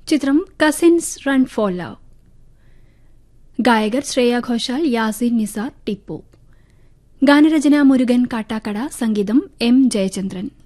ചിത്രം cousins run four love. ഗായകർ ശ്രേയ ഘോഷാൽ, യാസിൻ നിസാർ, ടിപ്പു. ഗാനരചന മുരുകൻ കാട്ടാക്കട, സംഗീതം എം ജയചന്ദ്രൻ.